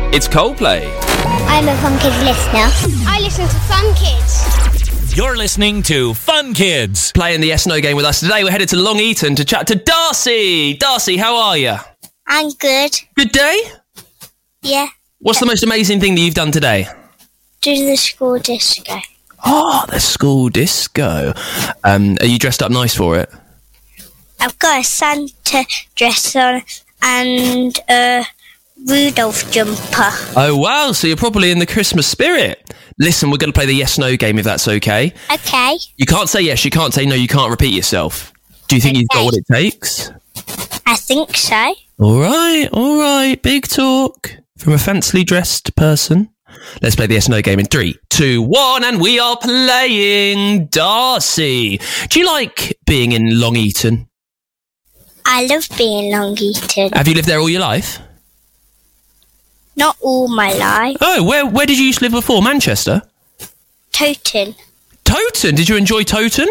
It's Coldplay. I'm a Fun Kids listener. I listen to Fun Kids. You're listening to Fun Kids. Playing the Yes/No game with us today. We're headed to Long Eaton to chat to Darcy. Darcy, how are you? I'm good. Good day? Yeah. What's the most amazing thing that you've done today? Do the school disco. Oh, the school disco. Are you dressed up nice for it? I've got a Santa dress on and a Rudolph jumper. Oh, wow. So you're probably in the Christmas spirit. Listen, we're going to play the yes/no game if that's okay. Okay. You can't say yes, you can't say no, you can't repeat yourself. Do you think you've got what it takes? I think so. All right. Big talk from a fancily dressed person. Let's play the yes/no game in 3, 2, 1, and we are playing Darcy. Do you like being in Long Eaton? I love being Long Eaton. Have you lived there all your life? Not all my life. Oh, where did you used to live before? Manchester? Toten. Toten? Did you enjoy Toten?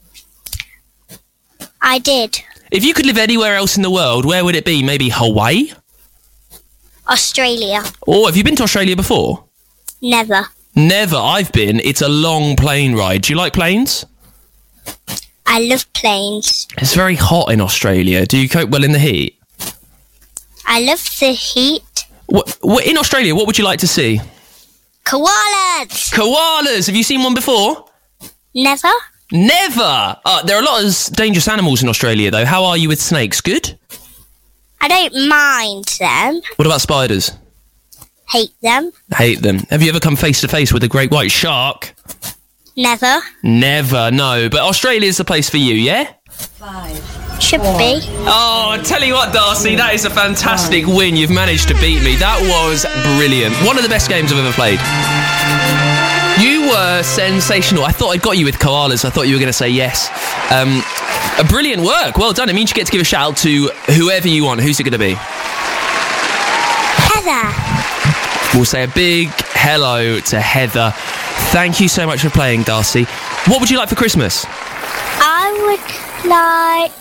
I did. If you could live anywhere else in the world, where would it be? Maybe Hawaii? Australia. Oh, have you been to Australia before? Never. Never. I've been. It's a long plane ride. Do you like planes? I love planes. It's very hot in Australia. Do you cope well in the heat? I love the heat. What in Australia, what would you like to see? Koalas! Koalas! Have you seen one before? Never. Never! There are a lot of dangerous animals in Australia, though. How are you with snakes? Good? I don't mind them. What about spiders? Hate them. Hate them. Have you ever come face to face with a great white shark? Never. Never, no. But Australia's the place for you, yeah? 5. Should be. Oh, I tell you what, Darcy, that is a fantastic win. You've managed to beat me. That was brilliant. One of the best games I've ever played. You were sensational. I thought I'd got you with koalas. I thought you were going to say yes. A brilliant work. Well done. It means you get to give a shout out to whoever you want. Who's it going to be? Heather. We'll say a big hello to Heather. Thank you so much for playing, Darcy. What would you like for Christmas? I would like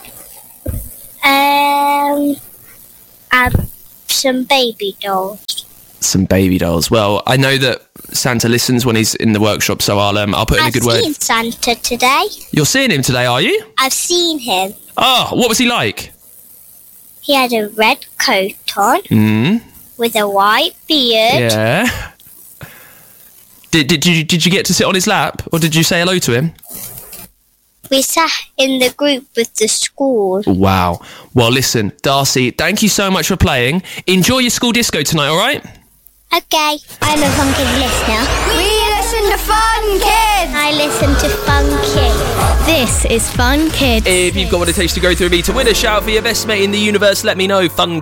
some baby dolls. Some baby dolls. Well, I know that Santa listens when he's in the workshop, so I'll put in a good word. I've seen Santa today. You're seeing him today, are you? I've seen him. Oh, what was he like? He had a red coat on with a white beard. Yeah. Did you get to sit on his lap, or did you say hello to him? We sat in the group with the school. Wow. Well, listen, Darcy, thank you so much for playing. Enjoy your school disco tonight, all right? Okay. I'm a Fun Kids listener. We listen to Fun Kids. I listen to Fun Kids. This is Fun Kids. If you've got what it takes to go through me to win a shout for your best mate in the universe, let me know. Fun